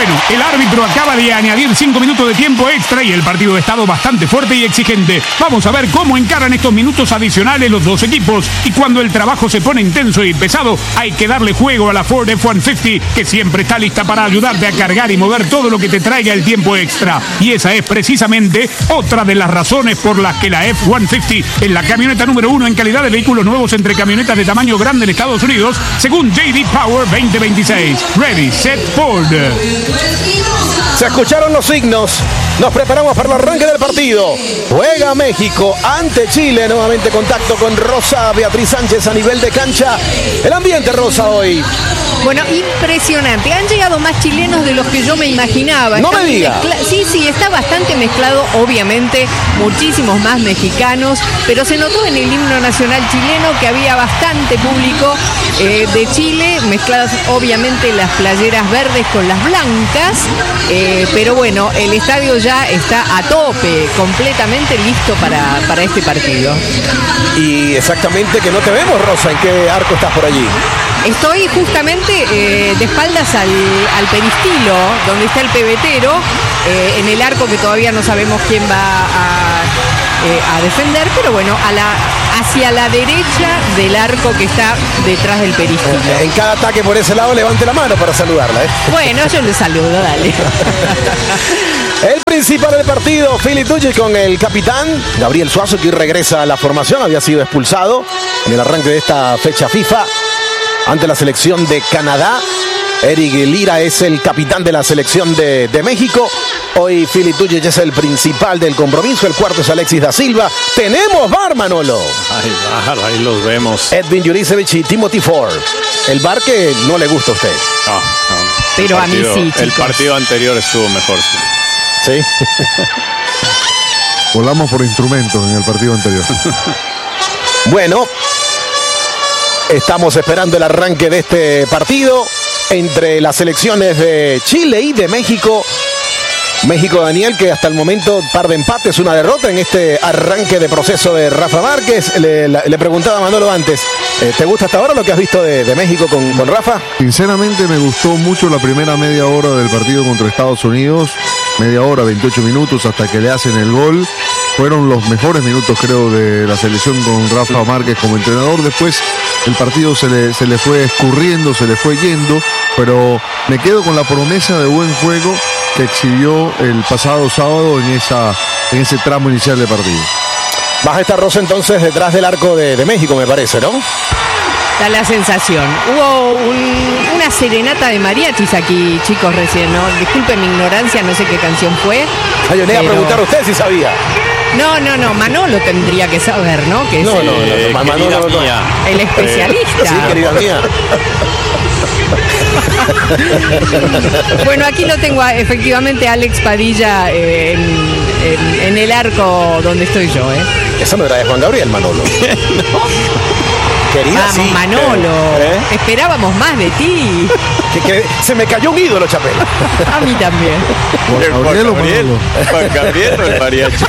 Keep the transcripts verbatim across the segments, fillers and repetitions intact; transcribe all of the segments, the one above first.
Bueno, el árbitro acaba de añadir cinco minutos de tiempo extra y el partido ha estado bastante fuerte y exigente. Vamos a ver cómo encaran estos minutos adicionales los dos equipos. Y cuando el trabajo se pone intenso y pesado, hay que darle juego a la Ford F ciento cincuenta, que siempre está lista para ayudarte a cargar y mover todo lo que te traiga el tiempo extra. Y esa es precisamente otra de las razones por las que la F ciento cincuenta es la camioneta número uno en calidad de vehículos nuevos entre camionetas de tamaño grande en Estados Unidos, según J D Power veinte veintiséis. Ready, set, Ford. Se escucharon los signos. Nos preparamos para el arranque del partido. Juega México ante Chile. Nuevamente contacto con Rosa Beatriz Sánchez a nivel de cancha. El ambiente, Rosa, hoy. Bueno, impresionante. Han llegado más chilenos de los que yo me imaginaba. No está me diga. Mezcla... Sí, sí, está bastante mezclado, obviamente, muchísimos más mexicanos, pero se notó en el himno nacional chileno que había bastante público eh, de Chile, mezcladas obviamente las playeras verdes con las blancas, eh, pero bueno, el estadio ya está a tope, completamente listo para, para este partido. Y exactamente que no te vemos, Rosa, ¿en qué arco estás por allí? Estoy justamente eh, de espaldas al, al peristilo, donde está el pebetero, eh, en el arco que todavía no sabemos quién va a, eh, a defender, pero bueno, a la, hacia la derecha del arco que está detrás del peristilo. En cada ataque por ese lado, levante la mano para saludarla, ¿eh? Bueno, yo le saludo, dale. El principal del partido, Philly Tucci con el capitán Gabriel Suazo, que hoy regresa a la formación, había sido expulsado en el arranque de esta fecha FIFA ante la selección de Canadá. Eric Lira es el capitán de la selección de, de México. Hoy Philly Tucci es el principal del compromiso. El cuarto es Alexis da Silva. Tenemos V A R, Manolo. Ay, V A R, ahí los vemos. Edwin Juricevich y Timothy Ford. El V A R que no le gusta a usted. No, no. Pero partido, a mí sí, chicos. El partido anterior estuvo mejor, sí. Sí. Volamos por instrumentos en el partido anterior. Bueno, estamos esperando el arranque de este partido entre las selecciones de Chile y de México. México, Daniel, que hasta el momento par de empates, una derrota en este arranque de proceso de Rafa Márquez. Le, le preguntaba a Manolo antes, ¿te gusta hasta ahora lo que has visto de, de México con, con Rafa? Sinceramente me gustó mucho la primera media hora del partido contra Estados Unidos. Media hora, veintiocho minutos hasta que le hacen el gol. Fueron los mejores minutos, creo, de la selección con Rafa Márquez como entrenador. Después el partido se le, se le fue escurriendo, se le fue yendo, pero me quedo con la promesa de buen juego que exhibió el pasado sábado en, esa, en ese tramo inicial de partido. Vas a estar, Rosa, entonces detrás del arco de, de México, me parece, ¿no? Da la sensación. Hubo un, una serenata de mariachis aquí, chicos, recién, ¿no? Disculpen mi ignorancia, no sé qué canción fue. Ah, yo le iba pero... a preguntar a usted si sabía. No, no, no, Manolo tendría que saber, ¿no? Que es no, el, no, no, no, eh, Manolo, no, no. mía. el especialista. Sí, querida mía. Bueno, aquí lo tengo a, efectivamente Alex Padilla eh, en, en, en el arco donde estoy yo, ¿eh? Esa no era de Juan Gabriel, Manolo. No. Querida, Vamos, sí, Manolo. ¿eh? Esperábamos más de ti. Que, que se me cayó un ídolo, Chapel. A mí también. Juan Gabriel o Gabriel, Manolo. Juan Gabriel o el mariachi.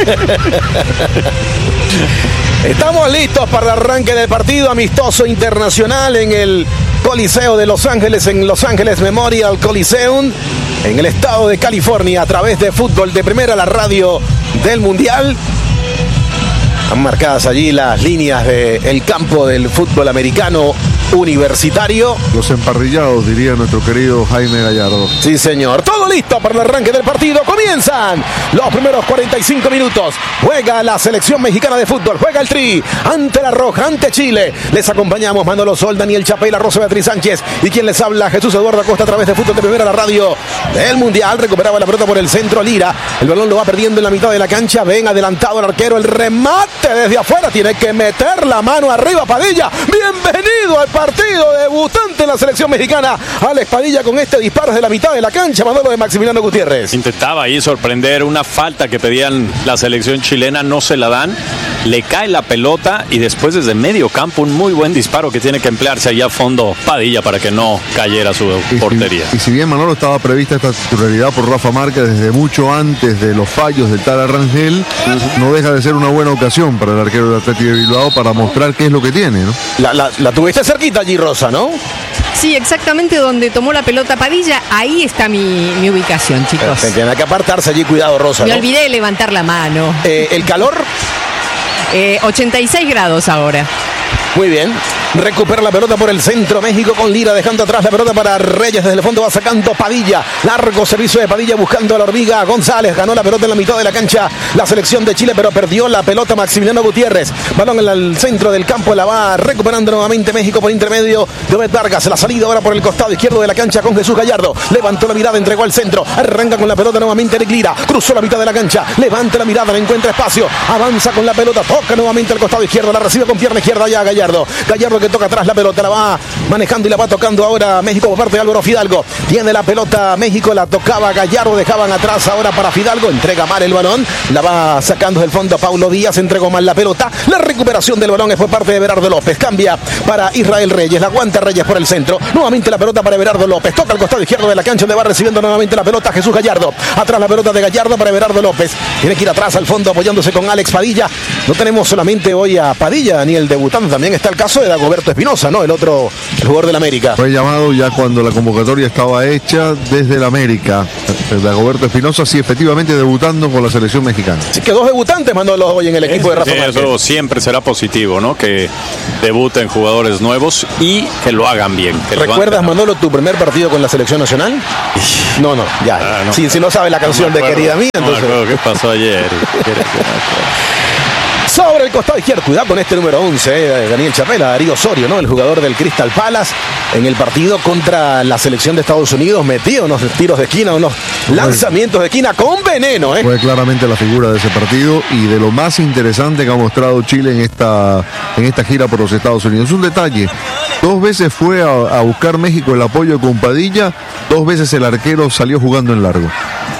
Estamos listos para el arranque del partido amistoso internacional en el Coliseo de Los Ángeles, en Los Ángeles Memorial Coliseum, en el estado de California, a través de Fútbol de Primera, la radio del Mundial. Están marcadas allí las líneas del campo del fútbol americano universitario. Los emparrillados, diría nuestro querido Jaime Gallardo. Sí, señor. Todo listo para el arranque del partido. Comienzan los primeros cuarenta y cinco minutos. Juega la selección mexicana de fútbol. Juega el Tri ante la Roja, ante Chile. Les acompañamos Manolo Sol, Daniel Chapela, Rosa Beatriz Sánchez y quien les habla, Jesús Eduardo Acosta, a través de Fútbol de Primera, la radio del Mundial. Recuperaba la pelota por el centro Lira. El balón lo va perdiendo en la mitad de la cancha. Ven adelantado el arquero. El remate desde afuera. Tiene que meter la mano arriba Padilla. Bienvenido al partido, debutante en la selección mexicana. Alex Padilla con este disparo de la mitad de la cancha. Manolo de Maximiliano Gutiérrez. Intentaba ahí sorprender una falta que pedían la selección chilena, no se la dan. Le cae la pelota y después desde medio campo un muy buen disparo que tiene que emplearse allá a fondo Padilla para que no cayera su Y portería. si, y si bien Manolo estaba prevista esta titularidad por Rafa Márquez desde mucho antes de los fallos del tal Rangel, uh-huh. no deja de ser una buena ocasión para el arquero del Atlético de Bilbao para mostrar qué es lo que tiene, ¿no? La, la, la tuviste cerquita allí, Rosa, ¿no? Sí, exactamente donde tomó la pelota Padilla, ahí está mi, mi ubicación, chicos. Tiene que apartarse allí, cuidado, Rosa. Me ¿no? olvidé de levantar la mano. Eh, ¿El calor? Eh, ochenta y seis grados ahora. Muy bien. Recupera la pelota por el centro México con Lira, dejando atrás la pelota para Reyes. Desde el fondo va sacando Padilla. Largo servicio de Padilla buscando a la hormiga González. Ganó la pelota en la mitad de la cancha la selección de Chile, pero perdió la pelota Maximiliano Gutiérrez. Balón en el centro del campo, la va recuperando nuevamente México por intermedio de Obed Vargas. La salida ahora por el costado izquierdo de la cancha con Jesús Gallardo. Levantó la mirada, entregó al centro. Arranca con la pelota nuevamente Eric Lira. Cruzó la mitad de la cancha. Levanta la mirada, le encuentra espacio. Avanza con la pelota. Toca nuevamente al costado izquierdo. La recibe con pierna izquierda ya Gallardo. Gallardo que toca atrás la pelota, la va manejando y la va tocando ahora México por parte de Álvaro Fidalgo. Tiene la pelota México, la tocaba Gallardo, dejaban atrás ahora para Fidalgo, entrega mal el balón, la va sacando del fondo Paulo Díaz, entregó mal la pelota. La recuperación del balón fue parte de Berardo López, cambia para Israel Reyes, la aguanta Reyes por el centro, nuevamente la pelota para Berardo López, toca al costado izquierdo de la cancha donde va recibiendo nuevamente la pelota Jesús Gallardo. Atrás la pelota de Gallardo para Berardo López, tiene que ir atrás al fondo apoyándose con Alex Padilla. No tenemos solamente hoy a Padilla ni el debutante, también está el caso de Dagoberto Espinosa, ¿no? El otro, el jugador del América. Fue llamado ya cuando la convocatoria estaba hecha desde el América. Dagoberto Espinosa, sí, efectivamente debutando con la selección mexicana. Así que dos debutantes, Manolo, hoy en el equipo de Rafa sí, Márquez. Eso siempre será positivo, ¿no? Que debuten jugadores nuevos y que lo hagan bien. ¿Recuerdas, Manolo, tu primer partido con la selección nacional? No, no, ya. Ah, no. Si, si no sabes la canción no de Querida Mía, entonces. No ¿Qué pasó ayer? Sobre el costado izquierdo, cuidado con este número once, eh, Daniel Chapela, Darío Osorio, ¿no? El jugador del Crystal Palace en el partido contra la selección de Estados Unidos, metió unos tiros de esquina, unos lanzamientos de esquina con veneno, ¿eh? Fue claramente la figura de ese partido y de lo más interesante que ha mostrado Chile en esta, en esta gira por los Estados Unidos. Un detalle, dos veces fue a, a buscar México el apoyo con Padilla, dos veces el arquero salió jugando en largo.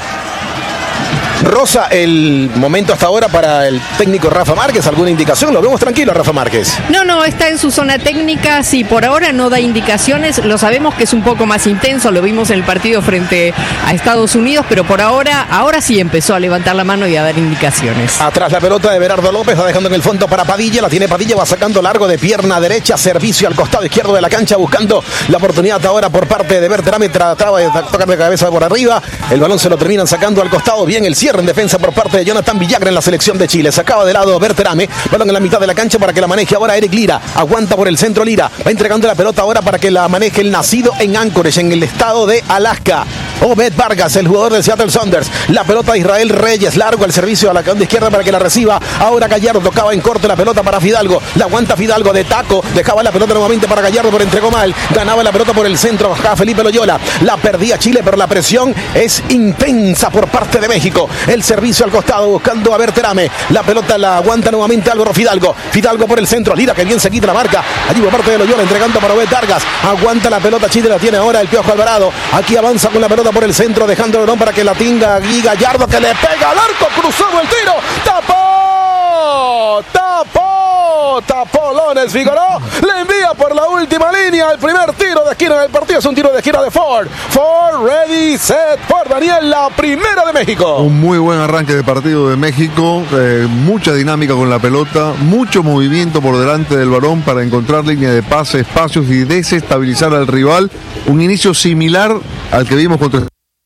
Rosa, el momento hasta ahora para el técnico Rafa Márquez, ¿alguna indicación? Lo vemos tranquilo, Rafa Márquez. No, no, está en su zona técnica, sí, por ahora no da indicaciones, lo sabemos que es un poco más intenso, lo vimos en el partido frente a Estados Unidos, pero por ahora, ahora sí empezó a levantar la mano y a dar indicaciones. Atrás la pelota de Berardo López, va dejando en el fondo para Padilla, la tiene Padilla, va sacando largo de pierna derecha, servicio al costado izquierdo de la cancha, buscando la oportunidad ahora por parte de Berterame, trataba de tocar de cabeza por arriba, el balón se lo terminan sacando al costado, bien el cierre en defensa por parte de Jonathan Villagra en la selección de Chile. Sacaba de lado Berterame, balón en la mitad de la cancha para que la maneje ahora Eric Lira. Aguanta por el centro Lira, va entregando la pelota ahora para que la maneje el nacido en Anchorage, en el estado de Alaska, Obed Vargas, el jugador del Seattle Sounders. La pelota de Israel Reyes, largo el servicio a la banda izquierda para que la reciba. Ahora Gallardo tocaba en corto la pelota para Fidalgo. La aguanta Fidalgo de taco, dejaba la pelota nuevamente para Gallardo, pero entregó mal. Ganaba la pelota por el centro, bajaba Felipe Loyola. La perdía Chile, pero la presión es intensa por parte de México. El servicio al costado buscando a Berterame. La pelota la aguanta nuevamente Álvaro Fidalgo. Fidalgo por el centro, Lira que bien se quita la marca. Allí por parte de Loyola entregando para Obed Vargas. Aguanta la pelota Chile, la tiene ahora el Piojo Alvarado. Aquí avanza con la pelota por el centro, dejando el balón para que la tinga Gui Gallardo, que le pega al arco, cruzado el tiro. ¡Tapó! ¡Tapó! ¡Tapó Lones Figueroa! Le envía por la última línea el primer tiro de esquina del partido. Es un tiro de esquina de Ford. Ford, ready, set, por Daniel, la primera de México. Un muy buen arranque de partido de México, eh, mucha dinámica con la pelota, mucho movimiento por delante del balón para encontrar línea de pase, espacios y desestabilizar al rival. Un inicio similar al que vimos contra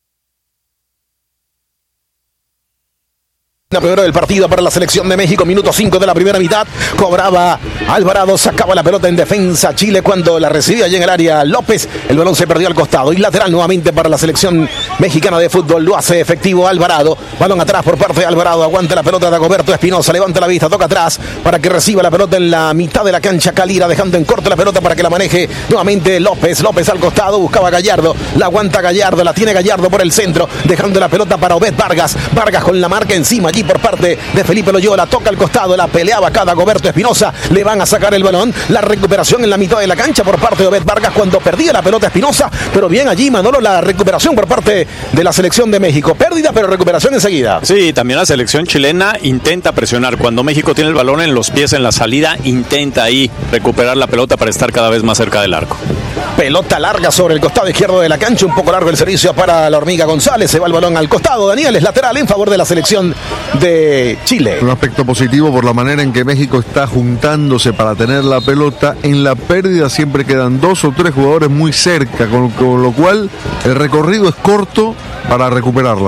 La primera del partido para la selección de México, minuto cinco de la primera mitad. Cobraba Alvarado, sacaba la pelota en defensa Chile cuando la recibía allí en el área López. El balón se perdió al costado y lateral nuevamente para la selección mexicana de fútbol. Lo hace efectivo Alvarado. Balón atrás por parte de Alvarado. Aguanta la pelota de Dagoberto Espinosa. Levanta la vista, toca atrás para que reciba la pelota en la mitad de la cancha. Calira dejando en corto la pelota para que la maneje nuevamente López. López al costado, buscaba a Gallardo. La aguanta Gallardo, la tiene Gallardo por el centro, dejando la pelota para Obed Vargas. Vargas con la marca encima allí por parte de Felipe Loyola, toca al costado, la peleaba acá Dagoberto Espinosa, le van a sacar el balón, la recuperación en la mitad de la cancha por parte de Obed Vargas cuando perdía la pelota Espinosa, pero bien allí Manolo, la recuperación por parte de la selección de México, pérdida pero recuperación enseguida. Sí, también la selección chilena intenta presionar, cuando México tiene el balón en los pies en la salida, intenta ahí recuperar la pelota para estar cada vez más cerca del arco. Pelota larga sobre el costado izquierdo de la cancha, un poco largo el servicio para la hormiga González, se va el balón al costado, Daniel es lateral en favor de la selección de Chile. Un aspecto positivo por la manera en que México está juntándose para tener la pelota. En la pérdida siempre quedan dos o tres jugadores muy cerca, con, con lo cual el recorrido es corto para recuperarla.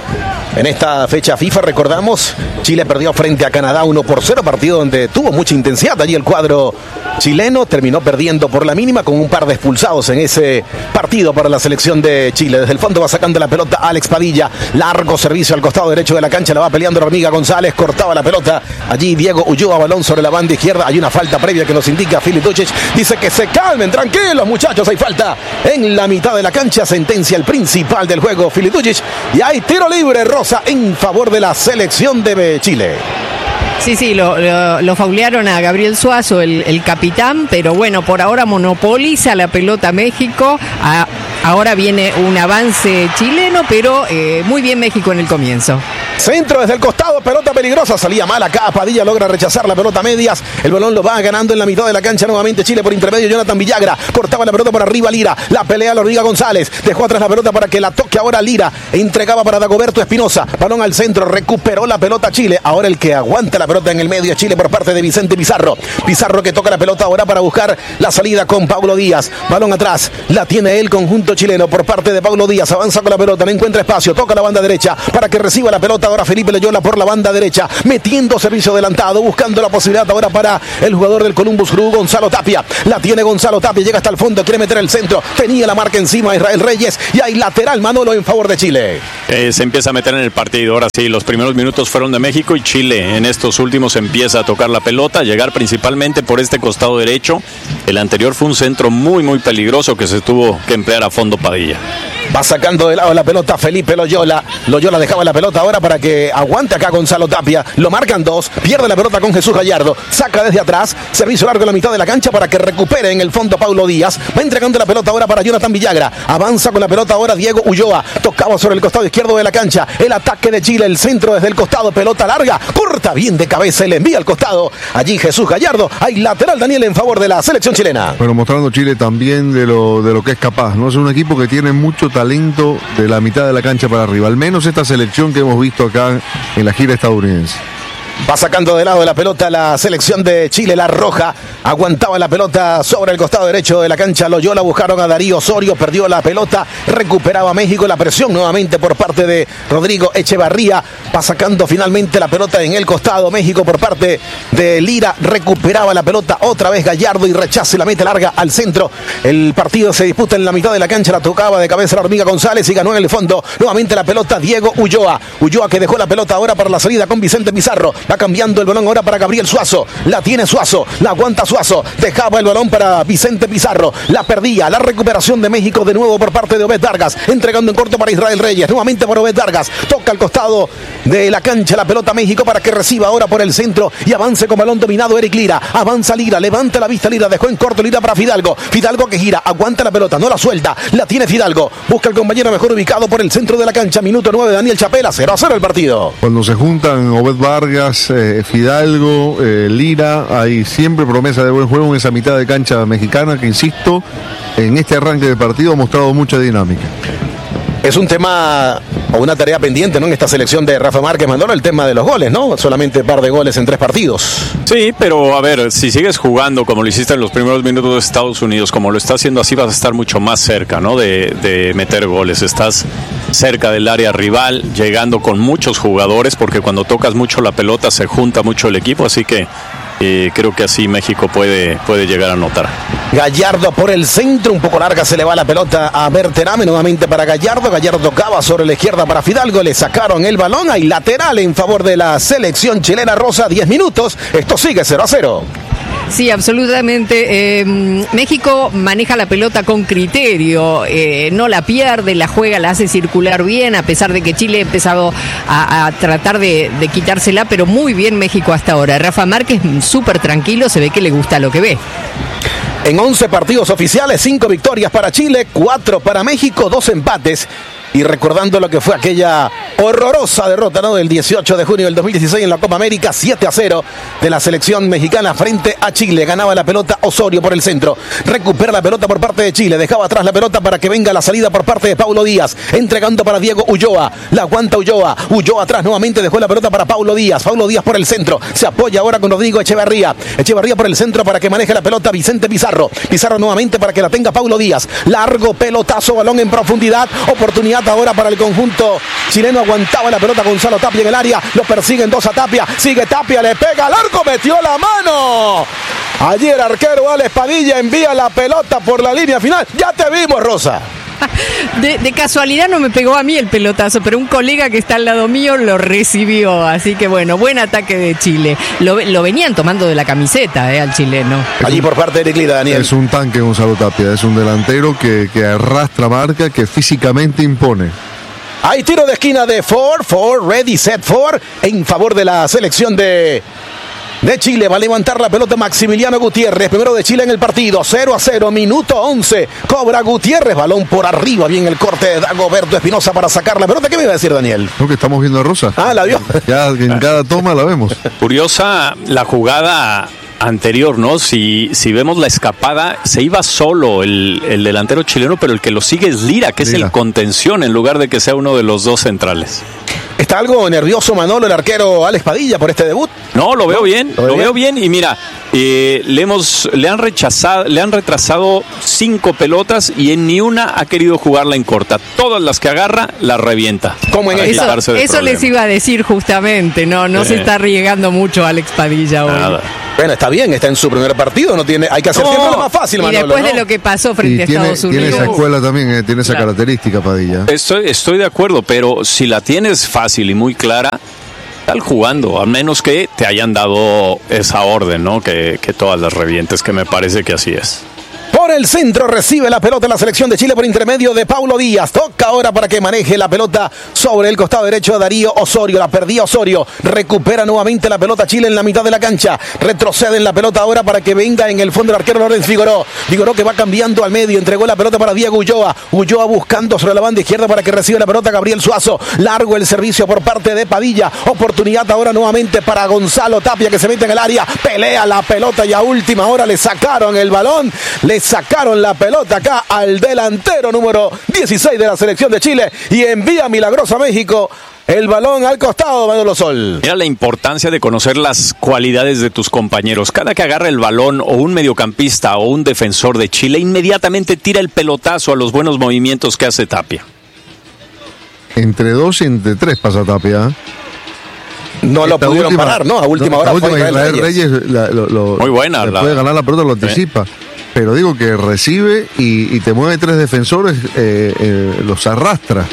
En esta fecha FIFA, recordamos, Chile perdió frente a Canadá uno por cero, partido donde tuvo mucha intensidad allí el cuadro chileno, terminó perdiendo por la mínima con un par de expulsados en ese partido para la selección de Chile. Desde el fondo va sacando la pelota Alex Padilla, largo servicio al costado derecho de la cancha, la va peleando la hormiga González, cortaba la pelota allí Diego Ulloa, balón sobre la banda izquierda, hay una falta previa que nos indica Filip Dujic, dice que se calmen, tranquilos muchachos, hay falta en la mitad de la cancha, sentencia el principal del juego Filip Dujic, y hay tiro libre Rosa en favor de la selección de Chile. Sí, sí, lo, lo, lo faulearon a Gabriel Suazo, el, el capitán, pero bueno, por ahora monopoliza la pelota México. A, ahora viene un avance chileno, pero eh, muy bien México en el comienzo. Centro desde el costado, pelota peligrosa, salía mal acá, Padilla logra rechazar la pelota a medias, el balón lo va ganando en la mitad de la cancha nuevamente Chile por intermedio, Jonathan Villagra, cortaba la pelota por arriba Lira, la pelea la hormiga González, dejó atrás la pelota para que la toque ahora Lira, entregaba para Dagoberto Espinosa, balón al centro, recuperó la pelota Chile, ahora el que aguanta la pelota en el medio Chile por parte de Vicente Pizarro, Pizarro que toca la pelota ahora para buscar la salida con Paulo Díaz, balón atrás, la tiene el conjunto chileno por parte de Paulo Díaz, avanza con la pelota, no encuentra espacio, toca la banda derecha para que reciba la pelota ahora Felipe Loyola por la banda derecha, metiendo servicio adelantado, buscando la posibilidad ahora para el jugador del Columbus Crew, Gonzalo Tapia, la tiene Gonzalo Tapia, llega hasta el fondo, quiere meter el centro, tenía la marca encima Israel Reyes y hay lateral Manolo en favor de Chile. Eh, se empieza a meter en el partido, ahora sí, los primeros minutos fueron de México y Chile en estos últimos empieza a tocar la pelota, a llegar principalmente por este costado derecho, el anterior fue un centro muy muy peligroso que se tuvo que emplear a fondo Padilla. Va sacando de lado la pelota Felipe Loyola. Loyola dejaba la pelota ahora para que aguante acá Gonzalo Tapia. Lo marcan dos. Pierde la pelota con Jesús Gallardo. Saca desde atrás. Servicio largo en la mitad de la cancha para que recupere en el fondo Paulo Díaz. Va entregando la pelota ahora para Jonathan Villagra. Avanza con la pelota ahora Diego Ulloa. Tocaba sobre el costado izquierdo de la cancha. El ataque de Chile. El centro desde el costado. Pelota larga. Corta bien de cabeza. Le envía al costado. Allí Jesús Gallardo. Hay lateral Daniel en favor de la selección chilena. Pero mostrando Chile también de lo, de lo que es capaz. No es un equipo que tiene mucho talento talento de la mitad de la cancha para arriba, al menos esta selección que hemos visto acá en la gira estadounidense. Va sacando de lado de la pelota la selección de Chile, la roja. Aguantaba la pelota sobre el costado derecho de la cancha. Loyola buscaron a Darío Osorio, perdió la pelota. Recuperaba México, la presión nuevamente por parte de Rodrigo Echevarría. Va sacando finalmente la pelota en el costado. México por parte de Lira. Recuperaba la pelota otra vez Gallardo y rechaza y la mete larga al centro. El partido se disputa en la mitad de la cancha. La tocaba de cabeza la hormiga González y ganó en el fondo. Nuevamente la pelota Diego Ulloa. Ulloa que dejó la pelota ahora para la salida con Vicente Pizarro. Va cambiando el balón ahora para Gabriel Suazo. La tiene Suazo, la aguanta Suazo. Dejaba el balón para Vicente Pizarro. La perdía. La recuperación de México de nuevo por parte de Obed Vargas. Entregando en corto para Israel Reyes. Nuevamente por Obed Vargas. Toca al costado de la cancha la pelota México para que reciba ahora por el centro y avance con balón dominado Eric Lira. Avanza Lira, levanta la vista Lira. Dejó en corto Lira para Fidalgo. Fidalgo que gira, aguanta la pelota, no la suelta. La tiene Fidalgo. Busca al compañero mejor ubicado por el centro de la cancha. Minuto nueve, Daniel Chapela. cero a cero el partido. Cuando se juntan Obed Vargas, eh, Fidalgo, eh, Lira, hay siempre promesa de buen juego en esa mitad de cancha mexicana que, insisto, en este arranque de partido ha mostrado mucha dinámica. Es un tema o una tarea pendiente, ¿no? En esta selección de Rafa Márquez Manolo, el tema de los goles, ¿no? Solamente un par de goles en tres partidos. Sí, pero a ver, si sigues jugando como lo hiciste en los primeros minutos de Estados Unidos, como lo está haciendo así, vas a estar mucho más cerca, ¿no? De, de meter goles. Estás cerca del área rival, llegando con muchos jugadores, porque cuando tocas mucho la pelota se junta mucho el equipo, así que Eh, creo que así México puede, puede llegar a anotar. Gallardo por el centro, un poco larga, se le va la pelota a Berterame, nuevamente para Gallardo. Gallardo cava sobre la izquierda para Fidalgo, le sacaron el balón, hay lateral en favor de la selección chilena. Rosa, diez minutos, esto sigue cero a cero. Sí, absolutamente. Eh, México maneja la pelota con criterio, eh, no la pierde, la juega, la hace circular bien, a pesar de que Chile ha empezado a, a tratar de, de quitársela, pero muy bien México hasta ahora. Rafa Márquez súper tranquilo, se ve que le gusta lo que ve. En once partidos oficiales, cinco victorias para Chile, cuatro para México, dos empates y recordando lo que fue aquella horrorosa derrota, ¿no?, del dieciocho de junio del dos mil dieciséis en la Copa América, siete a cero de la selección mexicana frente a Chile. Ganaba la pelota Osorio por el centro, recupera la pelota por parte de Chile, dejaba atrás la pelota para que venga la salida por parte de Paulo Díaz, entregando para Diego Ulloa, la aguanta Ulloa, Ulloa atrás nuevamente, dejó la pelota para Paulo Díaz, Paulo Díaz por el centro, se apoya ahora con Rodrigo Echeverría, Echeverría por el centro para que maneje la pelota Vicente Pizarro, Pizarro nuevamente para que la tenga Paulo Díaz, largo pelotazo, balón en profundidad, oportunidad ahora para el conjunto chileno, aguantaba la pelota Gonzalo Tapia en el área, lo persiguen dos a Tapia, sigue Tapia, le pega al arco, metió la mano. Allí el arquero Alex Padilla envía la pelota por la línea final. Ya te vimos, Rosa. De, de casualidad no me pegó a mí el pelotazo, pero un colega que está al lado mío lo recibió. Así que bueno, buen ataque de Chile. Lo, lo venían tomando de la camiseta eh, al chileno. Allí por parte de Eric Lira, Daniel. Es un tanque Gonzalo Tapia, es un delantero que, que arrastra marca, que físicamente impone. Hay tiro de esquina de Ford, Ford, ready, set, Ford, en favor de la selección de... de Chile. Va a levantar la pelota Maximiliano Gutiérrez, primero de Chile en el partido, cero a cero, minuto once, cobra Gutiérrez, balón por arriba, bien el corte de Dagoberto Espinosa para sacar la pelota. ¿Qué me iba a decir, Daniel? No, que estamos viendo a Rosa. Ah, la vio. Ya en cada toma la vemos. Curiosa la jugada anterior, ¿no? Si, si vemos la escapada, se iba solo el, el delantero chileno, pero el que lo sigue es Lira, que Lira. es el contención, en lugar de que sea uno de los dos centrales. ¿Está algo nervioso Manolo, el arquero Alex Padilla, por este debut? No, lo veo bien, lo, lo veo bien y mira, eh, le hemos, le han rechazado, le han retrasado cinco pelotas y en ni una ha querido jugarla en corta. Todas las que agarra las revienta. ¿Cómo en eso? Eso les iba a decir justamente, no, no eh. se está arriesgando mucho Alex Padilla hoy. Nada. Bueno, está bien, está en su primer partido, no tiene, hay que hacer no. siempre lo más fácil, Manolo. Y después ¿no? de lo que pasó frente y a tiene, Estados Unidos. Tiene esa escuela también, eh, tiene esa claro. característica, Padilla. Estoy, estoy de acuerdo, pero si la tienes fácil y muy clara, tal jugando, a menos que te hayan dado esa orden, ¿no? Que, que todas las revientes, que me parece que así es. Por el centro recibe la pelota la selección de Chile por intermedio de Paulo Díaz. Toca ahora para que maneje la pelota sobre el costado derecho de Darío Osorio. La perdía Osorio. Recupera nuevamente la pelota Chile en la mitad de la cancha. Retrocede en la pelota ahora para que venga en el fondo el arquero Lorenz Figueró. Figueró que va cambiando al medio. Entregó la pelota para Diego Ulloa. Ulloa buscando sobre la banda izquierda para que reciba la pelota Gabriel Suazo. Largo el servicio por parte de Padilla. Oportunidad ahora nuevamente para Gonzalo Tapia, que se mete en el área. Pelea la pelota y a última hora le sacaron el balón. Le sacaron la pelota acá al delantero número dieciséis de la selección de Chile y envía milagroso a México el balón al costado, Manolo Sol. Mira la importancia de conocer las cualidades de tus compañeros. Cada que agarra el balón o un mediocampista o un defensor de Chile, inmediatamente tira el pelotazo a los buenos movimientos que hace Tapia. Entre dos y entre tres pasa Tapia. No Esta lo pudieron última, parar, ¿no? A última no, hora última fue Israel Reyes. Reyes la, lo, lo, Muy buena. Le la, puede ganar la pelota, lo anticipa. ¿Eh? Pero digo que recibe y, y te mueve tres defensores, eh, eh, los arrastra.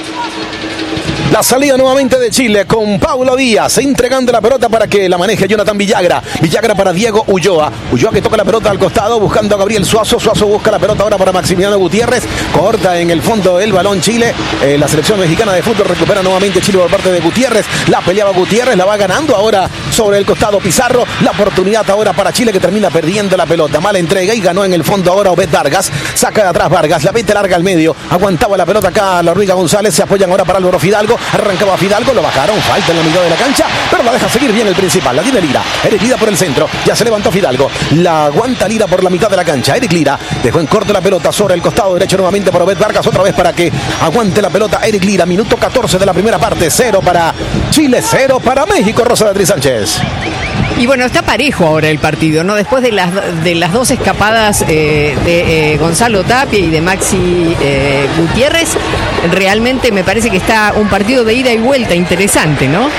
La salida nuevamente de Chile con Paulo Díaz entregando la pelota para que la maneje Jonathan Villagra. Villagra para Diego Ulloa. Ulloa que toca la pelota al costado buscando a Gabriel Suazo. Suazo busca la pelota ahora para Maximiliano Gutiérrez. Corta en el fondo el balón Chile. Eh, la selección mexicana de fútbol recupera nuevamente Chile por parte de Gutiérrez. La peleaba Gutiérrez, la va ganando ahora sobre el costado Pizarro. La oportunidad ahora para Chile que termina perdiendo la pelota. Mala entrega y ganó en el fondo ahora Obed Vargas. Saca de atrás Vargas, la mete larga al medio. Aguantaba la pelota acá la Ruiga González. Se apoyan ahora para Álvaro Fidalgo. Arrancaba Fidalgo, lo bajaron, falta en la mitad de la cancha, pero la deja seguir bien el principal, la tiene Lira. Eric Lira por el centro, ya se levantó Fidalgo, la aguanta Lira por la mitad de la cancha. Eric Lira dejó en corto la pelota sobre el costado derecho nuevamente para Obed Vargas, otra vez para que aguante la pelota Eric Lira. Minuto catorce de la primera parte, cero para Chile, cero para México. Rosa Beatriz Sánchez. Y bueno, está parejo ahora el partido, ¿no? Después de las, de las dos escapadas eh, de eh, Gonzalo Tapia y de Maxi eh, Gutiérrez, realmente me parece que está un partido de ida y vuelta interesante, ¿no?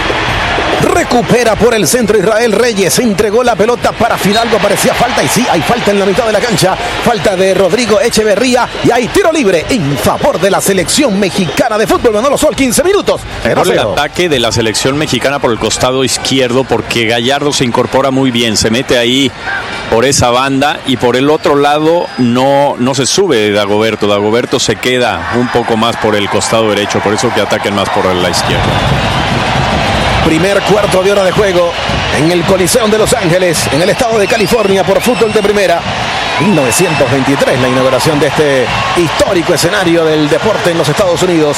Recupera por el centro Israel Reyes, entregó la pelota para Fidalgo, parecía falta y sí, hay falta en la mitad de la cancha, falta de Rodrigo Echeverría y hay tiro libre en favor de la selección mexicana de fútbol. Manolo Sol, quince minutos. Por el ataque de la selección mexicana por el costado izquierdo, porque Gallardo se incorpora muy bien, se mete ahí por esa banda y por el otro lado no, no se sube Dagoberto, Dagoberto se queda un poco más por el costado derecho, por eso que ataquen más por la izquierda. Primer cuarto de hora de juego en el Coliseo de Los Ángeles, en el estado de California, por fútbol de primera. mil novecientos veintitrés, la inauguración de este histórico escenario del deporte en los Estados Unidos,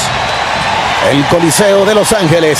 el Coliseo de Los Ángeles.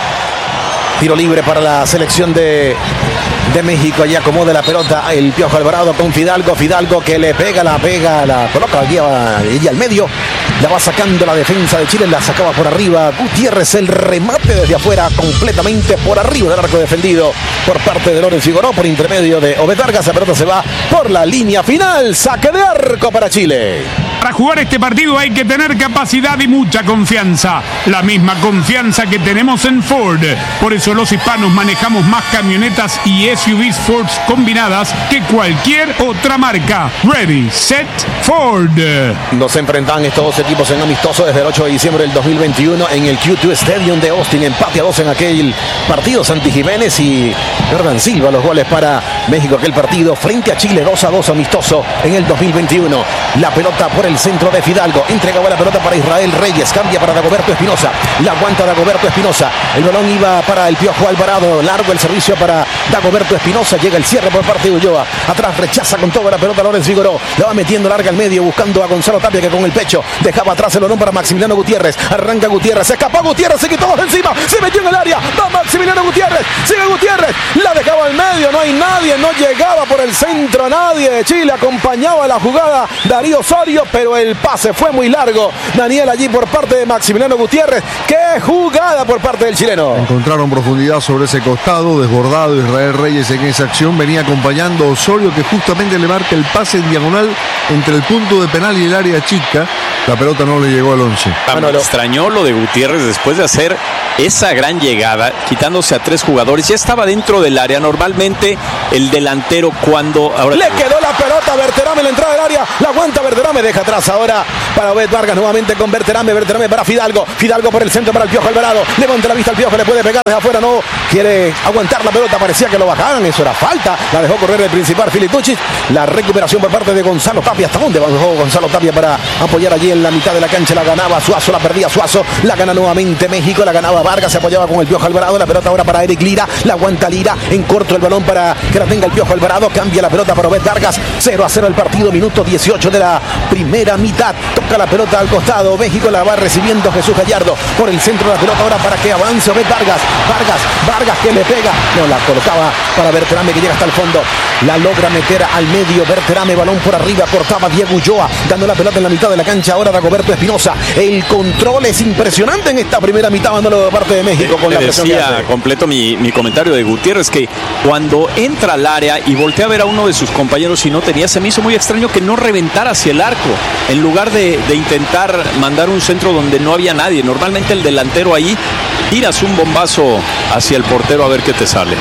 Tiro libre para la selección de, de México. Allí acomoda la pelota el Piojo Alvarado con Fidalgo. Fidalgo que le pega, la pega, la coloca allí, allí al medio. La va sacando la defensa de Chile, la sacaba por arriba Gutiérrez, el remate desde afuera completamente por arriba del arco defendido por parte de Lorenz Figueroa, por intermedio de Obed Vargas. La pelota se va por la línea final, saque de arco para Chile. Para jugar este partido hay que tener capacidad y mucha confianza, la misma confianza que tenemos en Ford. Por eso los hispanos manejamos más camionetas y S U Vs Ford combinadas que cualquier otra marca. Ready, set, Ford. Nos enfrentan estos dos equipos en amistoso desde el ocho de diciembre del dos mil veintiuno en el Q dos Stadium de Austin. Empate a dos en aquel partido. Santi Jiménez y Jordan Silva los goles para México. Aquel partido frente a Chile, dos a dos amistoso en el dos mil veintiuno. La pelota por el centro de Fidalgo. Entregaba la pelota para Israel Reyes. Cambia para Dagoberto Espinosa. La aguanta Dagoberto Espinosa. El balón iba para el Piojo Alvarado. Largo el servicio para Dagoberto Espinosa. Llega el cierre por parte de Ulloa. Atrás rechaza con toda la pelota Lorenz Figueroa. La va metiendo larga al medio buscando a Gonzalo Tapia, que con el pecho dejaba atrás el balón para Maximiliano Gutiérrez. Arranca Gutiérrez. Se escapó Gutiérrez. Se quitó dos encima. Se metió en el área. Va Maximiliano Gutiérrez. Sigue Gutiérrez. La dejaba al medio. No hay nadie. No llegaba por el centro nadie de Chile. Acompañaba la jugada Darío Osorio, pero el pase fue muy largo. Daniel allí por parte de Maximiliano Gutiérrez. ¡Qué jugada por parte del chileno! Encontraron profundidad sobre ese costado, desbordado Israel Reyes en esa acción. Venía acompañando a Osorio, que justamente le marca el pase en diagonal entre el punto de penal y el área chica. La pelota no le llegó al once. Ah, me extrañó lo de Gutiérrez después de hacer esa gran llegada, quitándose a tres jugadores. Ya estaba dentro del área. Normalmente el delantero cuando... Ahora... Le quedó la pelota a Berterame en la entrada del área. La aguanta Berterame, deja atrás ahora para Obed Vargas, nuevamente con Berterame. Berterame para Fidalgo. Fidalgo por el centro para el Piojo Alvarado. Levanta la vista al Piojo, le puede pegar desde afuera. No quiere aguantar la pelota. Parecía que lo bajaban. Eso era falta. La dejó correr el principal Filipucci. La recuperación por parte de Gonzalo Tapia. ¿Hasta dónde bajó Gonzalo Tapia para apoyar allí en la mitad de la cancha? La ganaba Suazo, la perdía Suazo. La gana nuevamente México. La ganaba Vargas. Se apoyaba con el Piojo Alvarado. La pelota ahora para Eric Lira. La aguanta Lira. En corto el balón para que la tenga el Piojo Alvarado. Cambia la pelota para Obed Vargas. cero a cero el partido. Minuto dieciocho de la primera mitad. Toca la pelota al costado. México la va recibiendo Jesús Gallardo. Por el centro de la pelota ahora para que avance Obed Vargas. Vargas. Vargas que le pega. No, la colocaba para Berterame, que llega hasta el fondo. La logra meter al medio. Berterame, balón por arriba. Cortaba Diego Ulloa. Dando la pelota en la mitad de la cancha. Ahora Dagoberto Espinosa. El control es impresionante en esta primera mitad, Manolo, de parte de México. Con le la presión que decía, hace. completo mi, mi comentario de Gutiérrez, que cuando entra al área y voltea a ver a uno de sus compañeros y no tenía, se me hizo muy extraño que no reventara hacia el arco, en lugar de, de intentar mandar un centro donde no había nadie. Normalmente el delantero ahí tiras un bombazo hacia el portero a ver qué te sale.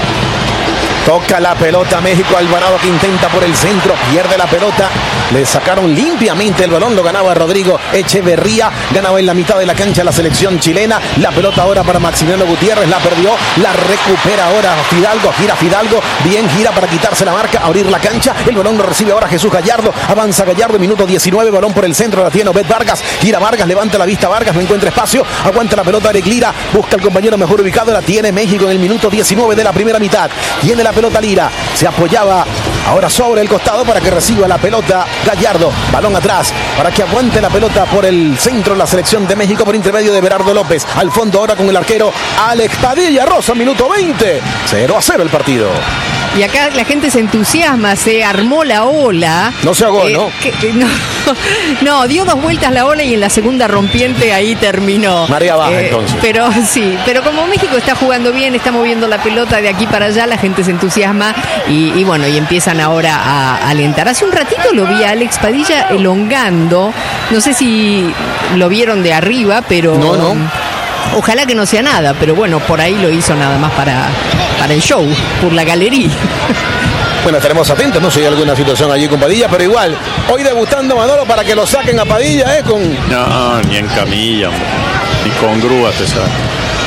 Toca la pelota México. Alvarado que intenta por el centro. Pierde la pelota. Le sacaron limpiamente el balón. Lo ganaba Rodrigo Echeverría. Ganaba en la mitad de la cancha la selección chilena. La pelota ahora para Maximiliano Gutiérrez. La perdió. La recupera ahora Fidalgo. Gira Fidalgo. Bien gira para quitarse la marca. Abrir la cancha. El balón lo recibe ahora Jesús Gallardo. Avanza Gallardo. Minuto diecinueve. Balón por el centro. La tiene Obed Vargas. Gira Vargas. Levanta la vista Vargas. No encuentra espacio. Aguanta la pelota Eric Lira. Busca al compañero mejor ubicado. La tiene México en el minuto diecinueve de la primera mitad. Tiene la pelota Lira, se apoyaba ahora sobre el costado para que reciba la pelota Gallardo, balón atrás para que aguante la pelota por el centro la selección de México por intermedio de Berardo López. Al fondo ahora con el arquero Alex Padilla. Rosa, minuto veinte, cero a cero el partido. Y acá la gente se entusiasma, se armó la ola. No se ahogó, eh, ¿no? Que, no, no, dio dos vueltas la ola y en la segunda rompiente ahí terminó. Marea baja, eh, entonces. Pero sí, pero como México está jugando bien, está moviendo la pelota de aquí para allá, la gente se entusiasma y, y bueno, y empiezan ahora a alentar. Hace un ratito lo vi a Alex Padilla elongando, no sé si lo vieron de arriba, pero... No, no. Ojalá que no sea nada, pero bueno, por ahí lo hizo nada más para, para el show, por la galería. Bueno, estaremos atentos, no sé si hay alguna situación allí con Padilla, pero igual, hoy debutando Manolo para que lo saquen a Padilla, ¿eh? Con... No, ni en camilla, hombre. Ni con grúa te saca.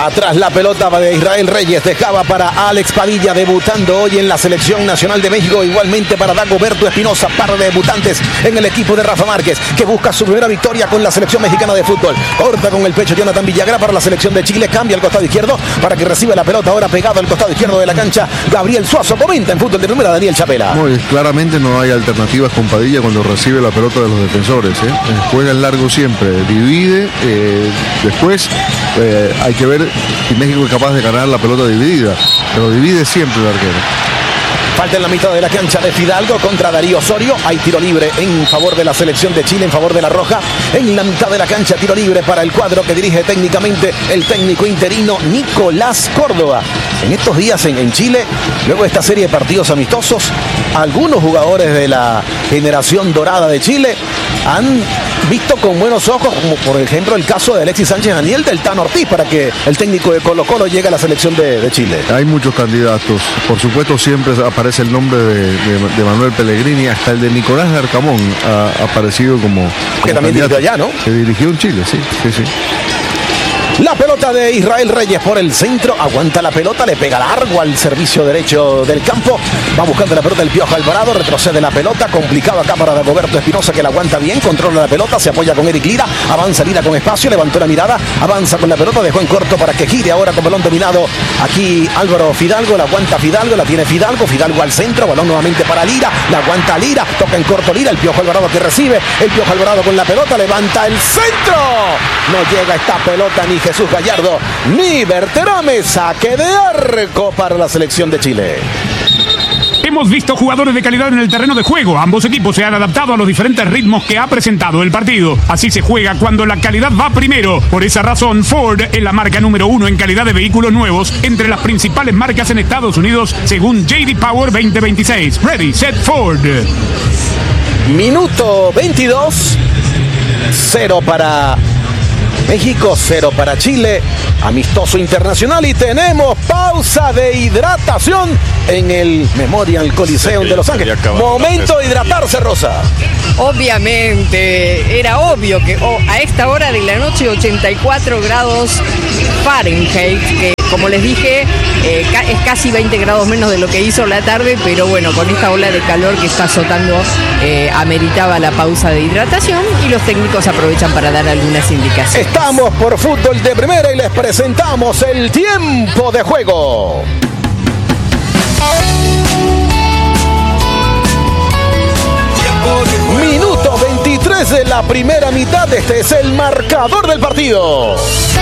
Atrás la pelota de Israel Reyes, dejaba para Alex Padilla, debutando hoy en la Selección Nacional de México, igualmente para Dagoberto Espinosa, par de debutantes en el equipo de Rafa Márquez, que busca su primera victoria con la Selección Mexicana de Fútbol. Corta con el pecho Jonathan Villagra para la Selección de Chile, cambia al costado izquierdo para que reciba la pelota, ahora pegado al costado izquierdo de la cancha, Gabriel Suazo. Comenta en Fútbol de Primera Daniel Chapela. Muy, claramente no hay alternativas con Padilla cuando recibe la pelota de los defensores, ¿eh? Juega en largo siempre, divide, eh, después eh, hay que ver si México es capaz de ganar la pelota dividida, pero divide siempre el arquero. Falta en la mitad de la cancha de Fidalgo contra Darío Osorio. Hay tiro libre en favor de la Selección de Chile, en favor de la Roja. En la mitad de la cancha, tiro libre para el cuadro que dirige técnicamente el técnico interino Nicolás Córdoba. En estos días en, en Chile, luego de esta serie de partidos amistosos, algunos jugadores de la generación dorada de Chile han visto con buenos ojos, como por ejemplo el caso de Alexis Sánchez Daniel, del Tano Ortiz, para que el técnico de Colo Colo llegue a la selección de, de Chile. Hay muchos candidatos, por supuesto siempre aparece el nombre de, de, de Manuel Pellegrini, hasta el de Nicolás Larcamón ha aparecido como, como que también dirigió allá, ¿no? Que dirigió en Chile, sí, sí, sí. La pelota de Israel Reyes por el centro, aguanta la pelota, le pega largo al servicio derecho del campo, va buscando la pelota el Piojo Alvarado, retrocede la pelota, complicado acá para Dagoberto Espinosa, que la aguanta bien, controla la pelota, se apoya con Eric Lira, avanza Lira con espacio, levantó la mirada, avanza con la pelota, dejó en corto para que gire ahora con balón dominado aquí Álvaro Fidalgo, la aguanta Fidalgo, la tiene Fidalgo, Fidalgo al centro, balón nuevamente para Lira, la aguanta Lira, toca en corto Lira, el Piojo Alvarado que recibe, el Piojo Alvarado con la pelota, levanta el centro, no llega esta pelota ni Jesús Gallardo ni Berterame, saque de arco para la Selección de Chile. Hemos visto jugadores de calidad en el terreno de juego. Ambos equipos se han adaptado a los diferentes ritmos que ha presentado el partido. Así se juega cuando la calidad va primero. Por esa razón, Ford es la marca número uno en calidad de vehículos nuevos entre las principales marcas en Estados Unidos, según J D Power veinte veintiséis. Ready, set, Ford. Minuto veintidós, cero para México, cero para Chile, amistoso internacional, y tenemos pausa de hidratación en el Memorial Coliseum de Los Ángeles. Momento de hidratarse, Rosa. Obviamente, era obvio que oh, a esta hora de la noche ochenta y cuatro grados Fahrenheit, que como les dije, eh, ca- es casi veinte grados menos de lo que hizo la tarde, pero bueno, con esta ola de calor que está azotando, eh, ameritaba la pausa de hidratación y los técnicos aprovechan para dar algunas indicaciones. Estamos por Fútbol de Primera y les presentamos el tiempo de juego. Minuto veintitrés de la primera mitad, este es el marcador del partido.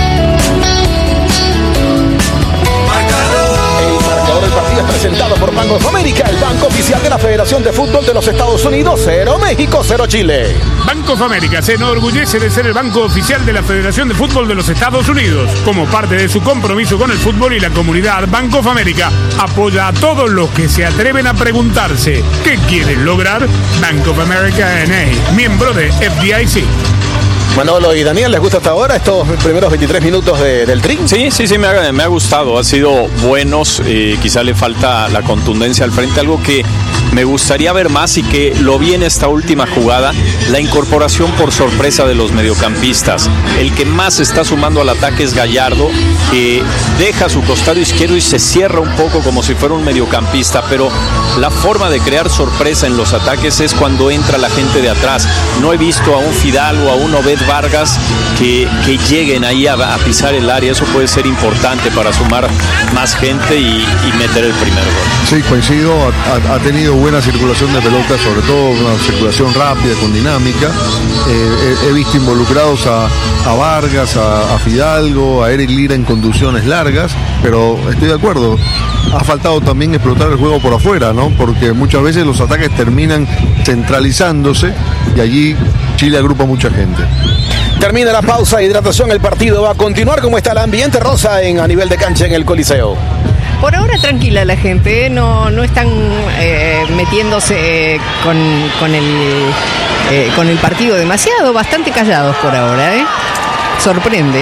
El partido es presentado por Banco of America, el banco oficial de la Federación de Fútbol de los Estados Unidos. Cero México, cero Chile. Banco of America se enorgullece de ser el banco oficial de la Federación de Fútbol de los Estados Unidos. Como parte de su compromiso con el fútbol y la comunidad, Banco of America apoya a todos los que se atreven a preguntarse ¿qué quieren lograr? Bank of America N A, miembro de F D I C. Manolo y Daniel, ¿les gusta hasta ahora estos primeros veintitrés minutos de, del Tri? Sí, sí, sí, me ha, me ha gustado. Ha sido buenos. Eh, quizá le falta la contundencia al frente. Algo que me gustaría ver más y que lo vi en esta última jugada, la incorporación por sorpresa de los mediocampistas. El que más está sumando al ataque es Gallardo, que deja su costado izquierdo y se cierra un poco como si fuera un mediocampista, pero la forma de crear sorpresa en los ataques es cuando entra la gente de atrás. No he visto a un Fidalgo, a un Obed Vargas que, que lleguen ahí a, a pisar el área. Eso puede ser importante para sumar más gente y, y meter el primer gol. Sí, coincido, ha, ha tenido buena circulación de pelota, sobre todo una circulación rápida, con dinámica. Eh, he, he visto involucrados a, a Vargas, a, a Fidalgo, a Eric Lira en conducciones largas, pero estoy de acuerdo, ha faltado también explotar el juego por afuera, ¿no? Porque muchas veces los ataques terminan centralizándose y allí Chile agrupa mucha gente. Termina la pausa de hidratación, el partido va a continuar. ¿Cómo está el ambiente, Rosa, en, a nivel de cancha en el Coliseo? Por ahora tranquila la gente, ¿eh? no, no están eh, metiéndose eh, con, con, el, eh, con el partido demasiado, bastante callados por ahora, ¿eh? Sorprende.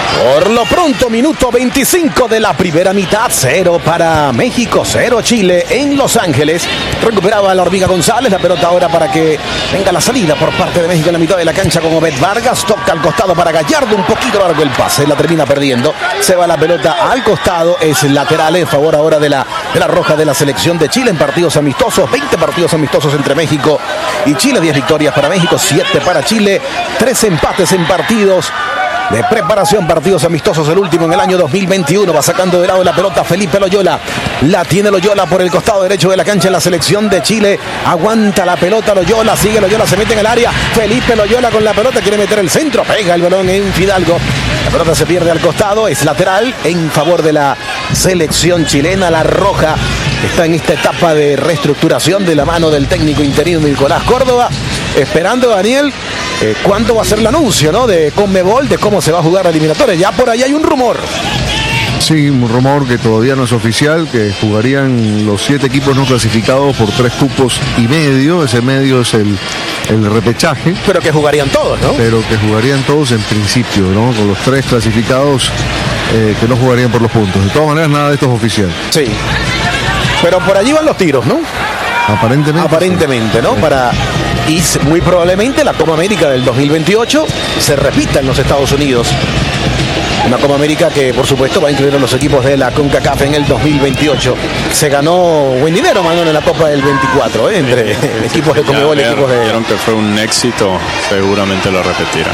Por lo pronto, minuto veinticinco de la primera mitad, cero para México, cero Chile en Los Ángeles. Recuperaba la Hormiga González, la pelota ahora para que venga la salida por parte de México en la mitad de la cancha con Obed Vargas. Toca al costado para Gallardo, un poquito largo el pase, la termina perdiendo. Se va la pelota al costado, es lateral en favor ahora de la, de la roja de la selección de Chile en partidos amistosos. veinte partidos amistosos entre México y Chile, diez victorias para México, siete para Chile, tres empates en partidos de preparación, partidos amistosos, el último en el año dos mil veintiuno. Va sacando de lado la pelota Felipe Loyola, la tiene Loyola por el costado derecho de la cancha en la selección de Chile. Aguanta la pelota Loyola, sigue Loyola, se mete en el área. Felipe Loyola con la pelota, quiere meter el centro, pega el balón en Fidalgo. La pelota se pierde al costado, es lateral en favor de la selección chilena. La roja está en esta etapa de reestructuración de la mano del técnico interino Nicolás Córdoba, esperando, Daniel, eh, cuándo va a ser el anuncio, ¿no?, de Conmebol, de cómo se va a jugar la eliminatoria. Ya por ahí hay un rumor. Sí, un rumor que todavía no es oficial, que jugarían los siete equipos no clasificados por tres cupos y medio. Ese medio es el, el repechaje. Pero que jugarían todos, ¿no? Pero que jugarían todos en principio, ¿no? Con los tres clasificados eh, que no jugarían por los puntos. De todas maneras, nada de esto es oficial. Sí. Pero por allí van los tiros, ¿no? Aparentemente. Aparentemente, ¿no? Para... Y muy probablemente la Copa América del dos mil veintiocho se repita en los Estados Unidos. Una Copa América que, por supuesto, va a incluir a los equipos de la CONCACAF en el dos mil veintiocho. Se ganó buen dinero, Manuel, en la Copa del veinticuatro, ¿eh? Entre sí, equipos de Conmebol y equipos de... Vieron que fue un éxito, seguramente lo repetirán.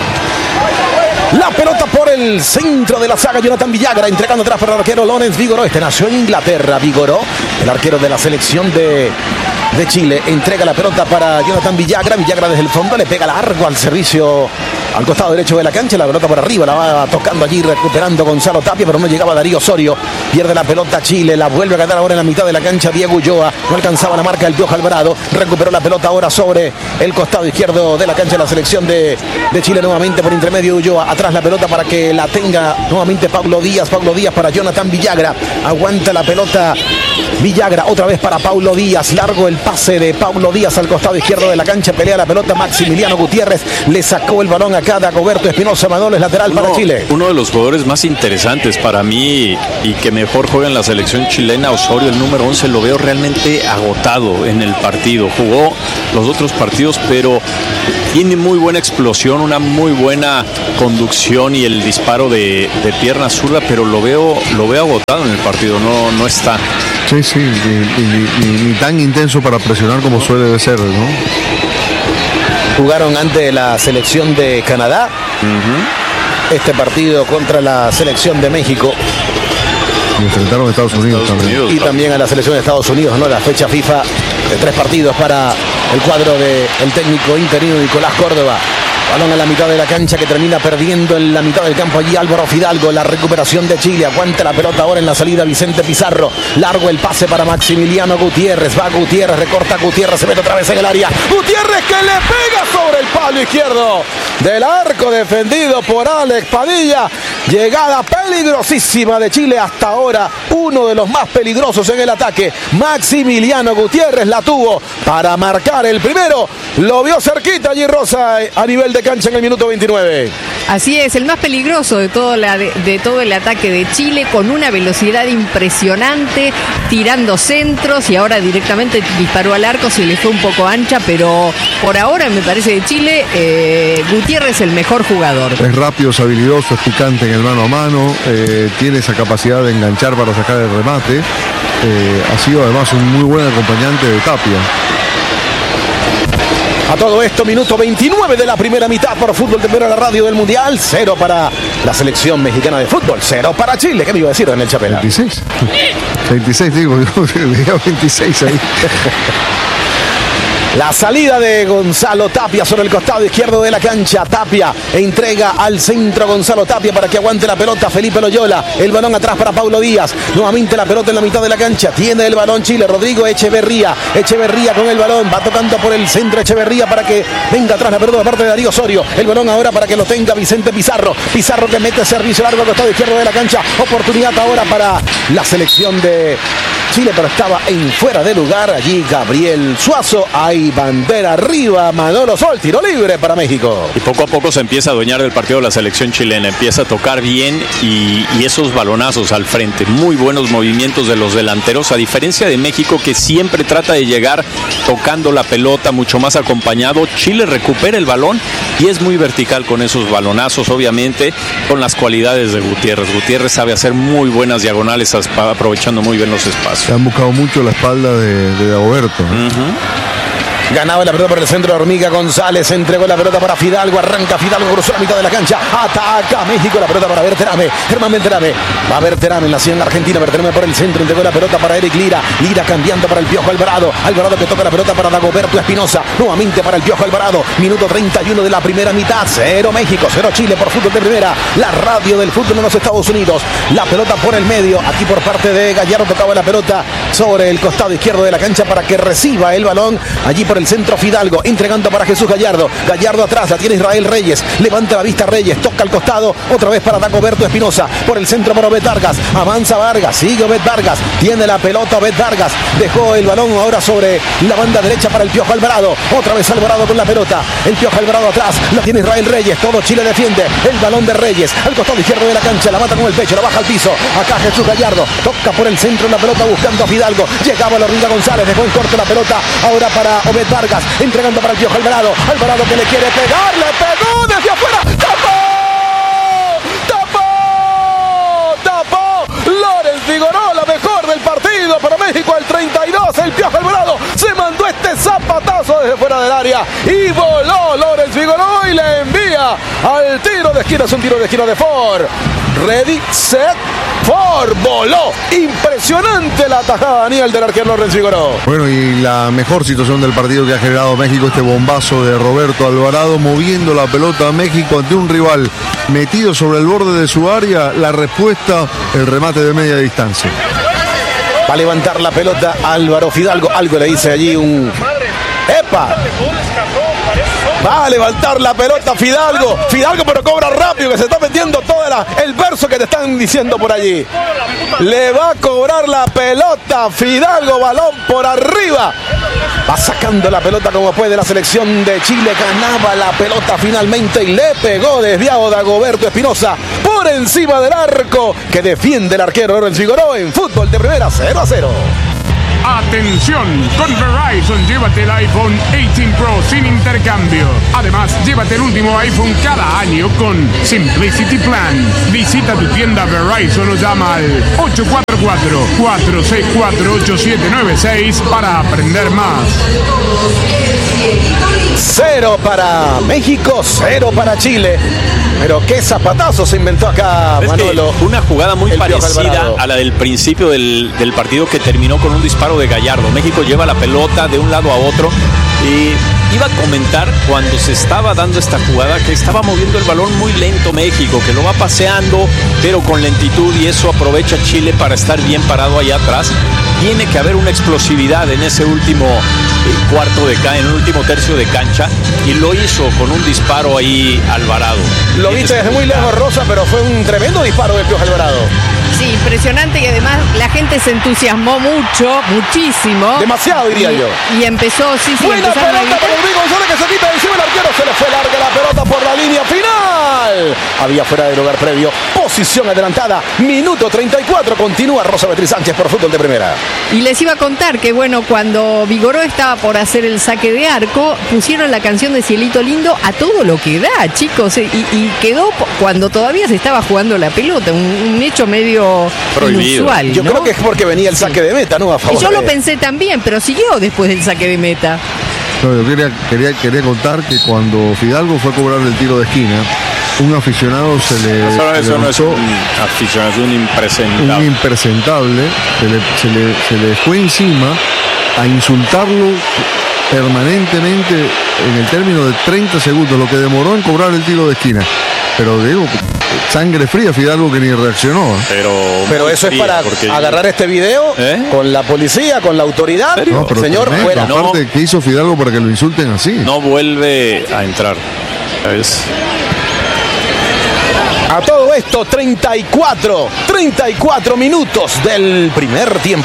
La pelota por el centro de la saga, Jonathan Villagra entregando atrás para el arquero Lorenz Vigoró. Este nació en Inglaterra, Vigoró, el arquero de la selección de, de Chile. Entrega la pelota para Jonathan Villagra. Villagra desde el fondo le pega largo al servicio, al costado derecho de la cancha. La pelota por arriba, la va tocando allí, recuperando Gonzalo Tapia, pero no llegaba Darío Osorio. Pierde la pelota Chile, la vuelve a ganar ahora en la mitad de la cancha Diego Ulloa. No alcanzaba la marca del Piojo Alvarado. Recuperó la pelota ahora sobre el costado izquierdo de la cancha la selección de, de Chile, nuevamente por intermedio de Ulloa. Atrás la pelota para que la tenga nuevamente Paulo Díaz. Paulo Díaz para Jonathan Villagra. Aguanta la pelota Villagra, otra vez para Paulo Díaz. Largo el pase de Paulo Díaz al costado izquierdo de la cancha. Pelea la pelota Maximiliano Gutiérrez. Le sacó el balón acá a Dagoberto Espinosa. Manolo, es lateral uno, para Chile. Uno de los jugadores más interesantes para mí y que mejor juega en la selección chilena, Osorio, el número once, lo veo realmente agotado en el partido. Jugó los otros partidos, pero tiene muy buena explosión, una muy buena conducción y el disparo de, de pierna zurda, pero lo veo lo veo agotado en el partido, no, no está. Sí, sí, ni, ni, ni, ni tan intenso para presionar como suele de ser, ¿no? Jugaron ante la selección de Canadá, uh-huh. este partido contra la selección de México. Y enfrentaron a Estados Unidos, Estados también. Unidos, y claro. también a la selección de Estados Unidos, ¿no? La fecha FIFA de tres partidos para el cuadro del técnico interino Nicolás Córdoba. Balón a la mitad de la cancha que termina perdiendo en la mitad del campo allí Álvaro Fidalgo. La recuperación de Chile. Aguanta la pelota ahora en la salida Vicente Pizarro. Largo el pase para Maximiliano Gutiérrez. Va Gutiérrez, recorta Gutiérrez, se mete otra vez en el área. Gutiérrez que le pega sobre el palo izquierdo del arco, defendido por Alex Padilla. Llegada peligrosísima de Chile hasta ahora. Uno de los más peligrosos en el ataque. Maximiliano Gutiérrez la tuvo para marcar el primero. Lo vio cerquita allí Rosa a nivel de cancha en el minuto veintinueve. Así es, el más peligroso de todo, la, de, de todo el ataque de Chile, con una velocidad impresionante, tirando centros y ahora directamente disparó al arco, se le fue un poco ancha, pero por ahora me parece de Chile, eh, Gutiérrez el mejor jugador. Es rápido, es habilidoso, es picante en el mano a mano, eh, tiene esa capacidad de enganchar para sacar el remate, eh, ha sido además un muy buen acompañante de Tapia. A todo esto, minuto veintinueve de la primera mitad por Fútbol de Primera, la radio del Mundial. Cero para la selección mexicana de fútbol, cero para Chile. ¿Qué me iba a decir en el Chapela? veintiséis. veintiséis, digo, digo veintiséis ahí. La salida de Gonzalo Tapia sobre el costado izquierdo de la cancha. Tapia entrega al centro Gonzalo Tapia para que aguante la pelota Felipe Loyola. El balón atrás para Paulo Díaz. Nuevamente la pelota en la mitad de la cancha. Tiene el balón Chile. Rodrigo Echeverría. Echeverría con el balón. Va tocando por el centro Echeverría para que venga atrás la pelota de parte de Darío Osorio. El balón ahora para que lo tenga Vicente Pizarro. Pizarro que mete servicio largo al costado izquierdo de la cancha. Oportunidad ahora para la selección de Chile, pero estaba en fuera de lugar. Allí Gabriel Suazo. Hay bandera arriba. Manolo Sol, tiro libre para México. Y poco a poco se empieza a adueñar del partido la selección chilena. Empieza a tocar bien y, y esos balonazos al frente. Muy buenos movimientos de los delanteros, a diferencia de México, que siempre trata de llegar tocando la pelota, mucho más acompañado. Chile recupera el balón y es muy vertical con esos balonazos, obviamente, con las cualidades de Gutiérrez. Gutiérrez sabe hacer muy buenas diagonales, aprovechando muy bien los espacios. Se han buscado mucho la espalda de, de Dagoberto, ¿eh? Uh-huh. Ganaba la pelota por el centro de Hormiga González, entregó la pelota para Fidalgo, arranca Fidalgo, cruzó la mitad de la cancha, ataca México, la pelota para Berterame, Germán Berterame, va Berterame en la ciudad argentina, Berterame por el centro, entregó la pelota para Eric Lira, Lira cambiando para el Piojo Alvarado, Alvarado que toca la pelota para Dagoberto Espinosa, nuevamente para el Piojo Alvarado, minuto treinta y uno de la primera mitad, cero México, cero Chile por Fútbol de Primera, la radio del fútbol en los Estados Unidos, la pelota por el medio, aquí por parte de Gallardo tocaba la pelota sobre el costado izquierdo de la cancha para que reciba el balón, allí por el centro Fidalgo, entregando para Jesús Gallardo, Gallardo atrás, la tiene Israel Reyes, levanta la vista Reyes, toca al costado, otra vez para Dagoberto Espinosa, por el centro para Obed Vargas, avanza Vargas, sigue Obed Vargas, tiene la pelota Obed Vargas, dejó el balón ahora sobre la banda derecha para el Piojo Alvarado, otra vez Alvarado con la pelota, el Piojo Alvarado atrás, la tiene Israel Reyes, todo Chile defiende, el balón de Reyes, al costado izquierdo de la cancha, la mata con el pecho, la baja al piso, acá Jesús Gallardo, toca por el centro la pelota buscando a Fidalgo, llegaba la Hormiga González, dejó en corto la pelota, ahora para Obed Vargas, entregando para el Piojo Alvarado, Alvarado que le quiere pegar, le pegó desde afuera, tapó, tapó, tapó, Lorenz Figueroa, la mejor del partido para México, el treinta y dos, el Piojo Alvarado se mandó este zapatazo desde fuera del área y voló Lorenz Figueroa y le envía al tiro de esquina, es un tiro de esquina de Ford. Ready, set, Ford, voló. Impresionante la tajada, Daniel, del arquero Lorenz Figueroa. Bueno, y la mejor situación del partido que ha generado México, este bombazo de Roberto Alvarado, moviendo la pelota a México ante un rival metido sobre el borde de su área. La respuesta, el remate de media distancia. Va a levantar la pelota Álvaro Fidalgo. Algo le dice allí un... ¡Epa! Va a levantar la pelota Fidalgo. Fidalgo pero cobra rápido, que se está metiendo todo la, el verso que te están diciendo por allí. Le va a cobrar la pelota Fidalgo, balón por arriba. Va sacando la pelota como puede la selección de Chile. Ganaba la pelota finalmente y le pegó desviado Dagoberto Espinosa por encima del arco que defiende el arquero Lorenz Figueroa en Fútbol de Primera, cero a cero. Atención, con Verizon llévate el iPhone dieciocho Pro sin intercambio. Además, llévate el último iPhone cada año con Simplicity Plan. Visita tu tienda Verizon o llama al ocho cuatro cuatro, cuatro seis cuatro, ocho siete nueve seis para aprender más. Cero para México, cero para Chile. Pero qué zapatazo se inventó acá, es Manolo. Una jugada muy parecida a la del principio del, del partido, que terminó con un disparo de Gallardo. México lleva la pelota de un lado a otro y iba a comentar cuando se estaba dando esta jugada que estaba moviendo el balón muy lento México, que lo va paseando pero con lentitud, y eso aprovecha Chile para estar bien parado allá atrás. Tiene que haber una explosividad en ese último eh, cuarto de cancha, en el último tercio de cancha, y lo hizo con un disparo ahí Alvarado. Lo viste desde muy lejos, Rosa, pero fue un tremendo disparo del Piojo Alvarado. Sí, impresionante, y además la gente se entusiasmó mucho, muchísimo. Demasiado, diría y, yo. Y empezó, sí, sí, Buena empezaron a pelota gritar. para Rodrigo González, que se quita de encima el arquero, se le fue larga la pelota por la línea final. Había fuera de lugar previo, posición adelantada, minuto treinta y cuatro, continúa Rosa Beatriz Sánchez por Fútbol de Primera. Y les iba a contar que, bueno, cuando Vigoró estaba por hacer el saque de arco, pusieron la canción de Cielito Lindo a todo lo que da, chicos, y, y quedó cuando todavía se estaba jugando la pelota, un, un hecho medio prohibido. Inusual, Yo ¿no? creo que es porque venía el saque de meta, ¿no? A favor Y yo lo de... pensé también, pero siguió después del saque de meta. No, yo quería, quería, quería contar que cuando Fidalgo fue a cobrar el tiro de esquina, un aficionado se le, Eso, se eso le no es montó, un aficionado, es un impresentable. un impresentable, se le, se, le, se le fue encima a insultarlo permanentemente en el término de treinta segundos, lo que demoró en cobrar el tiro de esquina. Pero digo, sangre fría, Fidalgo, que ni reaccionó. Pero, Pero eso es para porque... agarrar este video ¿Eh? con la policía, con la autoridad. No, pero Señor, tremendo. fuera. No. Aparte, ¿qué hizo Fidalgo para que lo insulten así? no vuelve a entrar. ¿Sabes? A todo esto, treinta y cuatro, treinta y cuatro minutos del primer tiempo.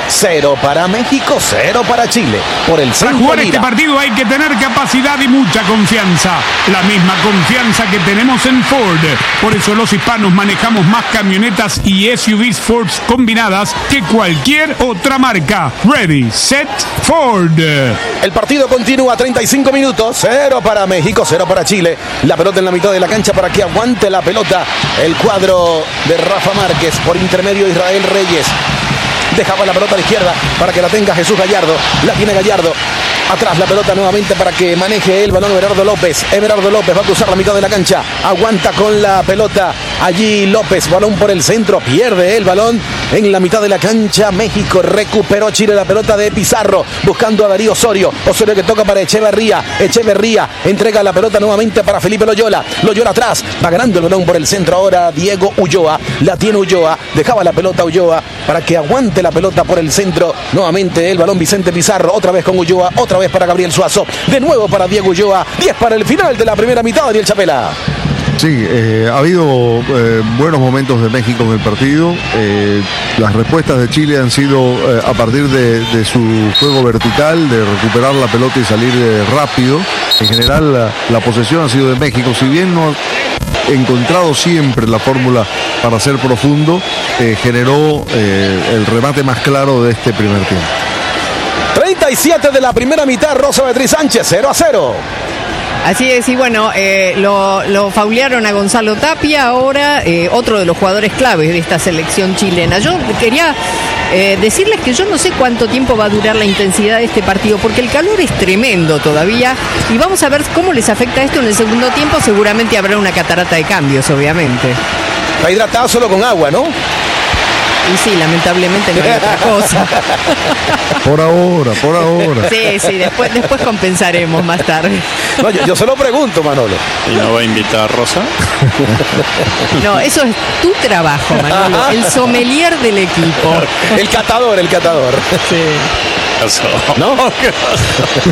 cero para México, cero para Chile. Por el Para centro jugar Lira. este partido hay que tener capacidad y mucha confianza. La misma confianza que tenemos en Ford. Por eso los hispanos manejamos más camionetas y S U Vs Ford combinadas que cualquier otra marca. Ready, set, Ford. El partido continúa, treinta y cinco minutos, cero para México, cero para Chile. La pelota en la mitad de la cancha para que aguante la pelota el cuadro de Rafa Márquez por intermedio de Israel Reyes. Dejaba la pelota a la izquierda para que la tenga Jesús Gallardo. La tiene Gallardo. Atrás la pelota nuevamente para que maneje el balón Everardo López. Everardo López va a cruzar la mitad de la cancha. Aguanta con la pelota allí López. Balón por el centro. Pierde el balón en la mitad de la cancha. México recuperó Chile la pelota de Pizarro. Buscando a Darío Osorio. Osorio que toca para Echeverría. Echeverría entrega la pelota nuevamente para Felipe Loyola. Loyola atrás. Va ganando el balón por el centro ahora Diego Ulloa. La tiene Ulloa. Dejaba la pelota Ulloa para que aguante la pelota por el centro. Nuevamente el balón Vicente Pizarro. Otra vez con Ulloa. Otra vez para Gabriel Suazo, de nuevo para Diego Ulloa, diez para el final de la primera mitad, Daniel Chapela. Sí, eh, ha habido eh, buenos momentos de México en el partido. Eh, las respuestas de Chile han sido eh, a partir de, de su juego vertical, de recuperar la pelota y salir eh, rápido. En general la, la posesión ha sido de México, si bien no ha encontrado siempre la fórmula para ser profundo, eh, generó eh, el remate más claro de este primer tiempo. treinta y siete de la primera mitad, Rosa Beatriz Sánchez, cero a cero. Así es, y bueno, eh, lo, lo faulearon a Gonzalo Tapia, ahora eh, otro de los jugadores claves de esta selección chilena. Yo quería eh, decirles que yo no sé cuánto tiempo va a durar la intensidad de este partido, porque el calor es tremendo todavía, y vamos a ver cómo les afecta esto en el segundo tiempo. Seguramente habrá una catarata de cambios, obviamente. Está hidratado solo con agua, ¿no? Y sí, lamentablemente no hay otra cosa. Por ahora, por ahora. Sí, sí, después, después compensaremos más tarde. No, yo, yo se lo pregunto, Manolo. ¿Y no va a invitar a Rosa? No, eso es tu trabajo, Manolo, el sommelier del equipo. El catador, el catador. Sí. Pasó. ¿No? ¿Qué pasó?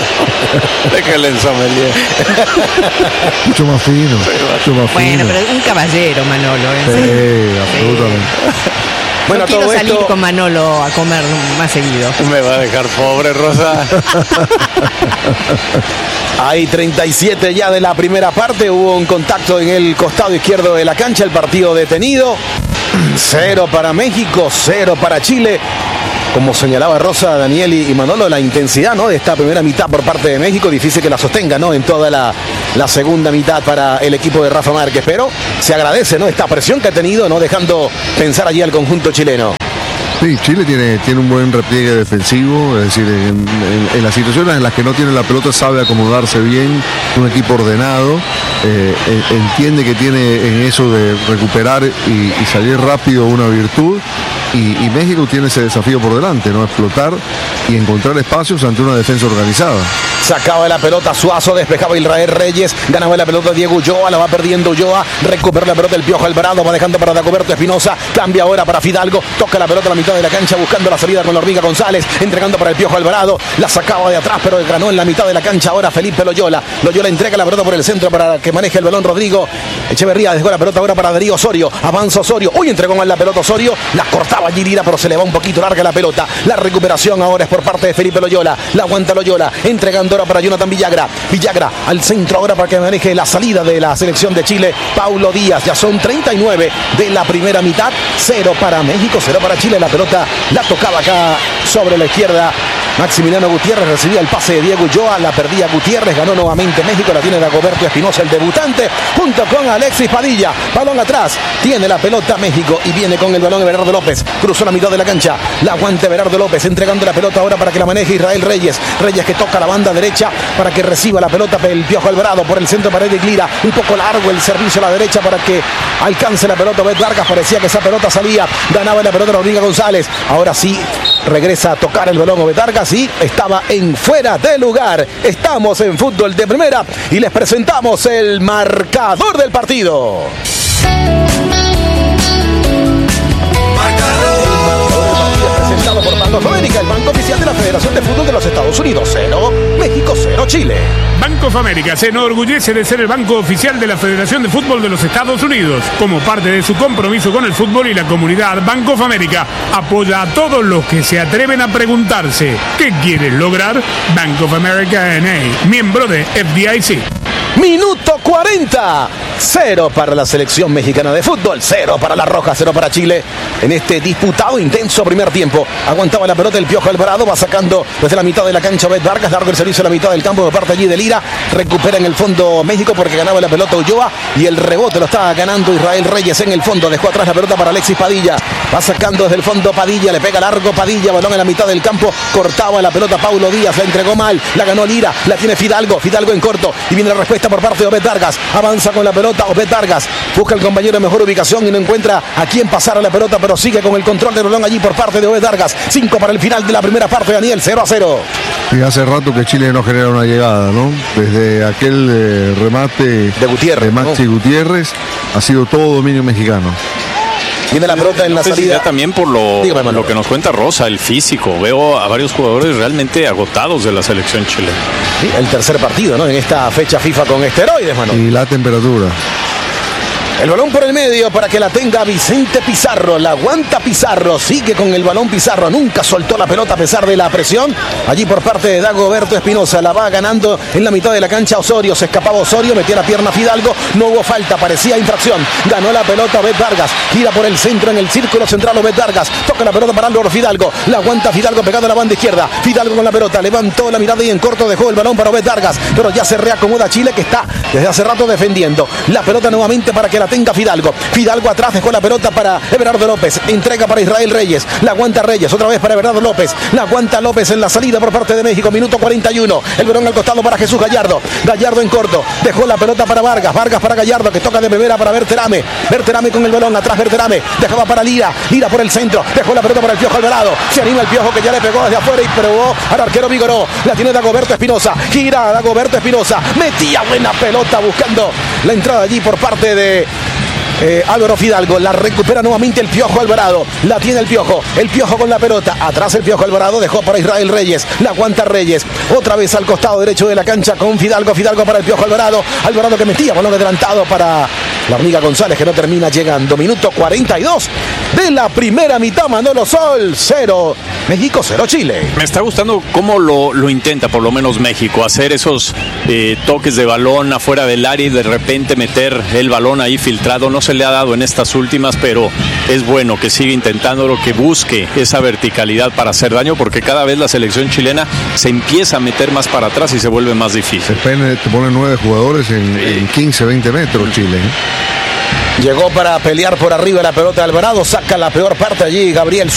Déjale el sommelier. Mucho más fino, mucho más Bueno, fino. pero un caballero, Manolo. ¿eh? Sí, absolutamente. Bueno, no quiero todo salir esto... con Manolo a comer más seguido. Me va a dejar pobre, Rosa. Hay treinta y siete ya de la primera parte. Hubo un contacto en el costado izquierdo de la cancha. El partido detenido. Cero para México, cero para Chile. Como señalaba Rosa, Daniel y Manolo, la intensidad, ¿no?, de esta primera mitad por parte de México, difícil que la sostenga, ¿no?, en toda la, la segunda mitad para el equipo de Rafa Márquez. Pero se agradece, ¿no?, esta presión que ha tenido, ¿no?, dejando pensar allí al conjunto chileno. Sí, Chile tiene, tiene un buen repliegue defensivo, es decir, en, en, en las situaciones en las que no tiene la pelota sabe acomodarse bien, un equipo ordenado, eh, entiende que tiene en eso de recuperar y, y salir rápido una virtud, y, y México tiene ese desafío por delante, ¿no?, explotar y encontrar espacios ante una defensa organizada. Sacaba la pelota Suazo, despejaba Israel Reyes, ganaba la pelota Diego Ulloa, la va perdiendo Ulloa, recupera la pelota el Piojo Alvarado, va dejando para Dagoberto Espinosa, cambia ahora para Fidalgo, toca la pelota a la mitad de la cancha buscando la salida con la Hormiga González, entregando para el Piojo Alvarado, la sacaba de atrás pero ganó en la mitad de la cancha ahora Felipe Loyola. Loyola entrega la pelota por el centro para que maneje el balón Rodrigo Echeverría, dejó la pelota ahora para Darío Osorio, avanza Osorio, uy, entregó mal la pelota Osorio, la cortaba allí Lira pero se le va un poquito larga la pelota, la recuperación ahora es por parte de Felipe Loyola, la aguanta Loyola, entregando ahora para Jonathan Villagra, Villagra al centro ahora para que maneje la salida de la selección de Chile, Paulo Díaz. Ya son treinta y nueve de la primera mitad, cero para México, cero para Chile. La pelota la tocaba acá sobre la izquierda Maximiliano Gutiérrez, recibía el pase de Diego Ulloa, la perdía Gutiérrez, ganó nuevamente México, la tiene Dagoberto Espinosa, el debutante, junto con Alexis Padilla, balón atrás, tiene la pelota México y viene con el balón Everardo López, cruzó la mitad de la cancha, la aguanta Everardo López, entregando la pelota ahora para que la maneje Israel Reyes, Reyes que toca la banda derecha para que reciba la pelota el Piojo Alvarado por el centro para Eric Lira, un poco largo el servicio a la derecha para que alcance la pelota Bet Vargas, parecía que esa pelota salía, ganaba la pelota Rodrigo González, ahora sí regresa a tocar el balón Bet Vargas y estaba en fuera de lugar. Estamos en fútbol de primera y les presentamos el marcador del partido. Presentado por Banco of America, el banco oficial de la Federación de Fútbol de los Estados Unidos. Cero, México cero, Chile. Banco of America se enorgullece de ser el banco oficial de la Federación de Fútbol de los Estados Unidos. Como parte de su compromiso con el fútbol y la comunidad, Banco of America apoya a todos los que se atreven a preguntarse ¿qué quieres lograr? Bank of America N A, miembro de F D I C. Minuto cuarenta. Cero para la selección mexicana de fútbol, cero para la Roja, cero para Chile. En este disputado, intenso primer tiempo. Aguantaba la pelota el Piojo Alvarado, va sacando desde la mitad de la cancha Obed Vargas, largo el servicio a la mitad del campo, de parte allí de Lira. Recupera en el fondo México porque ganaba la pelota Ulloa y el rebote lo estaba ganando Israel Reyes en el fondo. Dejó atrás la pelota para Alexis Padilla. Va sacando desde el fondo Padilla, le pega largo Padilla, balón en la mitad del campo. Cortaba la pelota Paulo Díaz, la entregó mal, la ganó Lira, la tiene Fidalgo, Fidalgo en corto y viene la respuesta por parte de Obed Vargas. Avanza con la pelota Obed Vargas, busca el compañero de mejor ubicación y no encuentra a quien pasar la pelota, pero sigue con el control del balón allí por parte de Obed Vargas. Cinco para el final de la primera parte, Daniel, cero a cero. Y hace rato que Chile no genera una llegada, ¿no? Desde aquel eh, remate de Gutiérrez, de Maxi ¿no? Gutiérrez, ha sido todo dominio mexicano. Viene la pelota en la salida. También por lo, Dígame, lo que nos cuenta Rosa, el físico. Veo a varios jugadores realmente agotados de la selección chilena. Sí, el tercer partido, ¿no? En esta fecha FIFA con esteroides, mano. Y la temperatura. El balón por el medio para que la tenga Vicente Pizarro. La aguanta Pizarro. Sigue con el balón Pizarro. Nunca soltó la pelota a pesar de la presión. Allí por parte de Dagoberto Espinosa. La va ganando en la mitad de la cancha Osorio. Se escapaba Osorio. Metía la pierna Fidalgo. No hubo falta. Parecía infracción. Ganó la pelota Obed Vargas. Gira por el centro en el círculo central Obed Vargas. Toca la pelota para Álvaro Fidalgo. La aguanta Fidalgo pegado a la banda izquierda. Fidalgo con la pelota. Levantó la mirada y en corto dejó el balón para Obed Vargas. Pero ya se reacomoda Chile que está desde hace rato defendiendo. La pelota nuevamente para que la tenga Fidalgo. Fidalgo atrás dejó la pelota para Everardo López. Entrega para Israel Reyes. La aguanta Reyes. Otra vez para Everardo López. La aguanta López en la salida por parte de México. Minuto cuarenta y uno. El balón al costado para Jesús Gallardo. Gallardo en corto. Dejó la pelota para Vargas. Vargas para Gallardo que toca de primera para Berterame. Berterame con el balón. Atrás Berterame. Dejaba para Lira. Lira por el centro. Dejó la pelota para el Piojo Alvarado. Se anima el Piojo que ya le pegó desde afuera y probó al arquero Vigoró. La tiene Dagoberto Espinosa. Gira Dagoberto Espinosa. Metía buena pelota buscando la entrada allí por parte de Eh, Álvaro Fidalgo. La recupera nuevamente el Piojo Alvarado. La tiene el Piojo. El Piojo con la pelota. Atrás el Piojo Alvarado. Dejó para Israel Reyes. La aguanta Reyes. Otra vez al costado derecho de la cancha con Fidalgo. Fidalgo para el Piojo Alvarado. Alvarado que metía balón adelantado para la hormiga González que no termina llegando. Minuto cuarenta y dos de la primera mitad. Manolo Sol. Cero. México cero Chile. Me está gustando cómo lo, lo intenta por lo menos México. Hacer esos eh, toques de balón afuera del área y de repente meter el balón ahí filtrado. No se le ha dado en estas últimas, pero es bueno que siga intentándolo, que busque esa verticalidad para hacer daño, porque cada vez la selección chilena se empieza a meter más para atrás y se vuelve más difícil. Te pone, te pone nueve jugadores en, sí. en quince, veinte metros Chile. ¿eh? Llegó para pelear por arriba la pelota de Alvarado, saca la peor parte allí Gabriel